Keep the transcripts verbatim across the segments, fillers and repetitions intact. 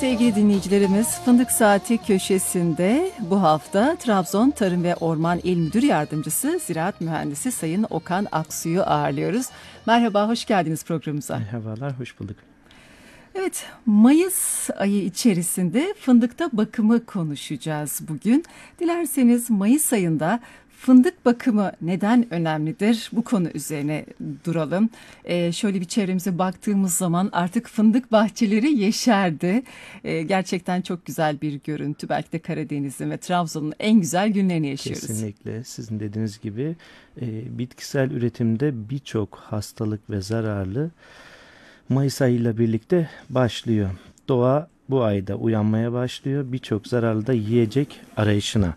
sevgili dinleyicilerimiz, Fındık Saati köşesinde bu hafta Trabzon Tarım ve Orman İl Müdür Yardımcısı Ziraat Mühendisi Sayın Okan Aksu'yu ağırlıyoruz. Merhaba, hoş geldiniz programımıza. Merhabalar, hoş bulduk. Evet, Mayıs ayı içerisinde fındıkta bakımı konuşacağız bugün. Dilerseniz Mayıs ayında fındık bakımı neden önemlidir? Bu konu üzerine duralım. Ee, şöyle bir çevremize baktığımız zaman artık fındık bahçeleri yeşerdi. Ee, gerçekten çok güzel bir görüntü. Belki de Karadeniz'in ve Trabzon'un en güzel günlerini yaşıyoruz. Kesinlikle sizin dediğiniz gibi e, bitkisel üretimde birçok hastalık ve zararlı Mayıs ayıyla birlikte başlıyor. Doğa bu ayda uyanmaya başlıyor. Birçok zararlı da yiyecek arayışına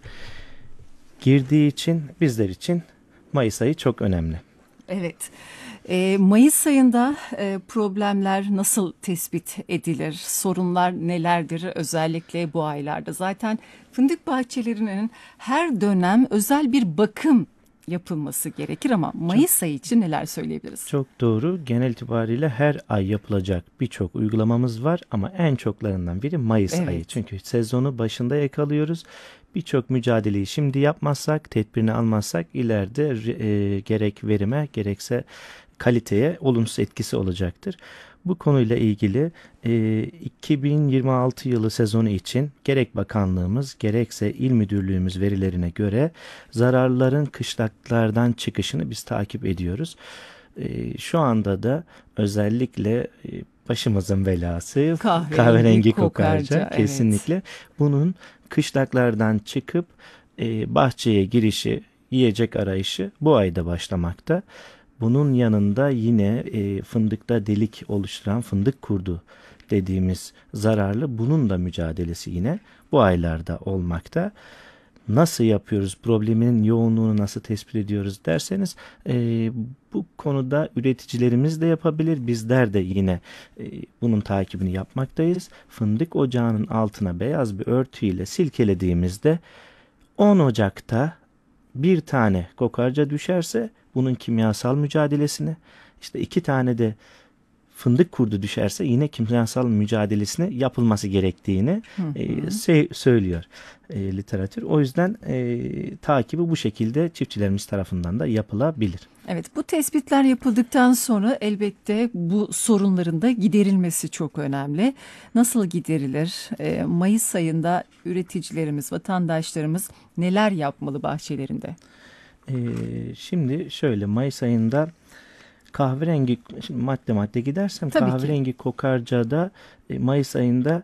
girdiği için bizler için Mayıs ayı çok önemli. Evet. E, Mayıs ayında e, problemler nasıl tespit edilir? Sorunlar nelerdir özellikle bu aylarda? Zaten fındık bahçelerinin her dönem özel bir bakım yapılması gerekir ama Mayıs çok, ayı için neler söyleyebiliriz? Çok doğru. Genel itibariyle her ay yapılacak birçok uygulamamız var ama en çoklarından biri Mayıs evet. ayı. Çünkü sezonu başında yakalıyoruz. Birçok mücadeleyi şimdi yapmazsak, tedbirini almazsak ileride e, gerek verime gerekse kaliteye olumsuz etkisi olacaktır. Bu konuyla ilgili e, iki bin yirmi altı yılı sezonu için gerek bakanlığımız gerekse il müdürlüğümüz verilerine göre zararların kışlaklardan çıkışını biz takip ediyoruz. E, şu anda da özellikle e, başımızın belası kahverengi, kahverengi kokarca, kokarca kesinlikle evet. Bunun kışlaklardan çıkıp e, bahçeye girişi, yiyecek arayışı bu ayda başlamakta. Bunun yanında yine e, fındıkta delik oluşturan fındık kurdu dediğimiz zararlı bunun da mücadelesi yine bu aylarda olmakta. Nasıl yapıyoruz, problemin yoğunluğunu nasıl tespit ediyoruz derseniz e, bu konuda üreticilerimiz de yapabilir. Bizler de yine e, bunun takibini yapmaktayız. Fındık ocağının altına beyaz bir örtüyle silkelediğimizde on Ocak'ta bir tane kokarca düşerse bunun kimyasal mücadelesini, işte iki tane de fındık kurdu düşerse yine kimyasal mücadelesini yapılması gerektiğini hı hı. E, se- söylüyor e, literatür. O yüzden e, takibi bu şekilde çiftçilerimiz tarafından da yapılabilir. Evet, bu tespitler yapıldıktan sonra elbette bu sorunların da giderilmesi çok önemli. Nasıl giderilir? E, Mayıs ayında üreticilerimiz, vatandaşlarımız neler yapmalı bahçelerinde? E, şimdi şöyle Mayıs ayında kahverengi, şimdi madde madde gidersem Tabii kahverengi ki. kokarcada e, Mayıs ayında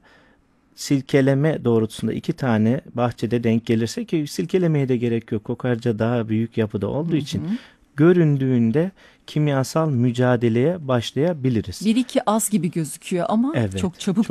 silkeleme doğrultusunda iki tane bahçede denk gelirse ki silkelemeye de gerek yok. Kokarca daha büyük yapıda olduğu hı hı. için göründüğünde kimyasal mücadeleye başlayabiliriz. Bir iki az gibi gözüküyor ama evet, çok çabuk